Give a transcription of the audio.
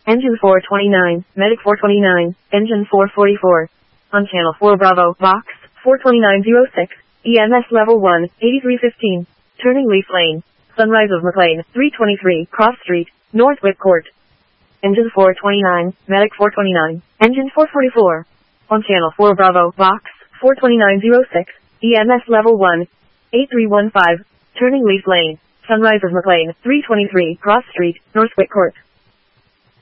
Engine 429, Medic 429, Engine 444. On Channel 4 Bravo, Box 42906, EMS Level 1, 8315. Turning Leaf Lane. Sunrise of McLean, 323, Cross Street, North Whipcourt. Engine 429, Medic 429, Engine 444. On Channel 4 Bravo, Box 42906, EMS Level 1, 8315. Turning Leaf Lane. Sunrise of McLean, 323, Cross Street, North Whipcourt.